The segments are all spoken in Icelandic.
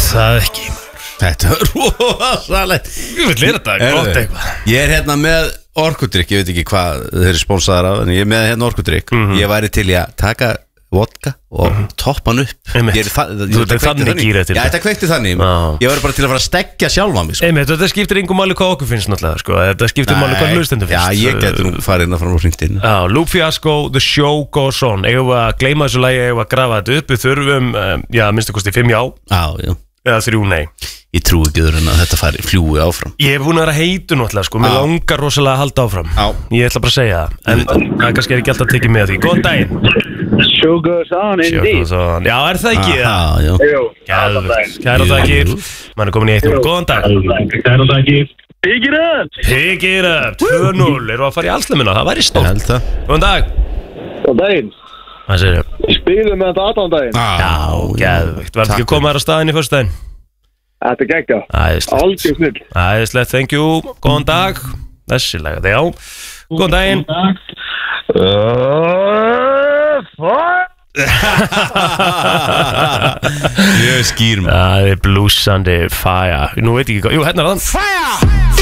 það ekki. Þetta er rosalegt. Ég vil lera þetta, gott eitthvað. Ég er hérna með orkudrykk, ég veit ekki hvað þeir eru spónsaðar af, en ég er með hérna orkudrykk. Ég væri til í að taka vodka og toppa hann upp. Þú ert þannig gýrið til þetta. Já, þetta kveikti þannig. Ég væri bara til að fara að stekkja sjálfa mig, sko. Þetta skiptir engum máli hvað okkur finnst náttúrulega, sko. Þetta skiptir máli hvað hlustendum finnst. Já, ég getur nú farið inn að fara og hringt inn. Já, Luke Fiasco, The Show Goes On. Eigum við að gleyma þessu lagi, eigum við að grafa þetta upp. Við þurfum, minnst að kosti 5 já. Já. Eða 3 nei. Ég trúi ekki öðru en að þetta fari fljúi áfram. Ég hef búin að vera heitur náttúrulega, sko. Mér langar rosalega að halda áfram. Ég ætla bara að segja það. En það kannski ekki alltaf tekið með því. Góðan daginn. Show goes on indeed. Já, það ekki það? Jú. Kæra þakkir. Mann komin í 1-0. Góðan dag. Kæra þakkir. Pick it up. Pick it up. 2-0. Erum að fara í allslemina? Það væri stórt. Góðan dag. Góðan daginn. Hvað segir þau? Spilum með þetta allan daginn. Já, geðvikt. Var þetta ekki að koma þér á staðinn í föstudaginn? Þetta er geggjað. Algjör snill. Æðislegt, thank you. Góðan dag. Þessi lega, já. Góðan daginn. Ég skýr mig. Það er blúsandi fire. Nú veit ég ekki hvað. Jú, hérna er þann. Fire!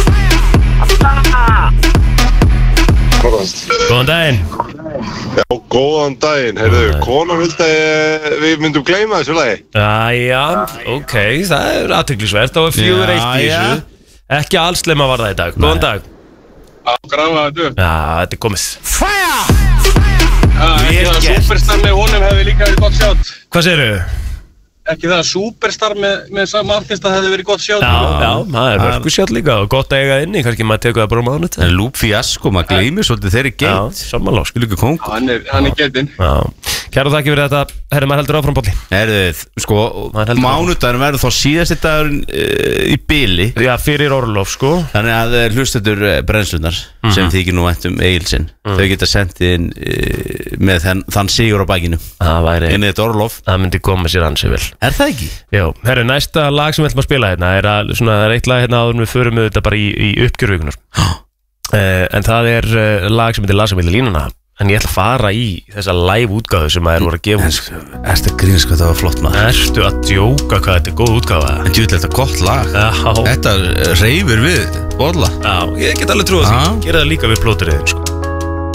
Góðan daginn. Já, góðan daginn, heyrðu, konan vildi að við myndum gleyma þessu lagi. Já, ok, það er athyglisvert, það var 4-1 í þessu. Ekki allslema var það í dag, góðan dag. Já, grafa þetta upp. Já, þetta er komið. Fire! Ekki það að Superstar með honum hefði líka verið gott sjátt. Hvað segirðu? Ekki það að Superstar með sama artista hefði verið gott sjátt. Já, það er verku sjátt líka og gott að eiga inni, kannski maður tekur það bara á mánuð. En Luke Fiasco, maður gleymir svolítið þeirri geit. Já, samanlá, sko. Líka kóng. Hann er getinn. Kæra þakki fyrir þetta, herri, maður heldur áfram bolli. Herðið, sko, mánudagurinn verður þá síðasti dagurinn í bili. Já, fyrir orlof, sko. Þannig að hlustendur brennslunar sem þykir nú vænt Egilsinn, þau geta sendið inn með þann sigur á bakinu. Það væri inn í þetta orlof. Það myndi koma sér ansi vel. Er það ekki? Já, herri, næsta lag sem við ætlum að spila hérna það er eitt lag hérna áður við förum við þetta bara í uppgjörvíkunar. En það er lag sem heitir Lasa milli línuna. En ég ætla að fara í þessa live útgáðu sem að voru að gefa Ertu að grínast hvað það var flott maður? Ertu að djóka hvað þetta er góð útgáða? En djúvill, þetta er gott lag. Já. Þetta reyfir við bolla. Já, ég get alveg trúið því. Gera það líka við plóturriðin, sko.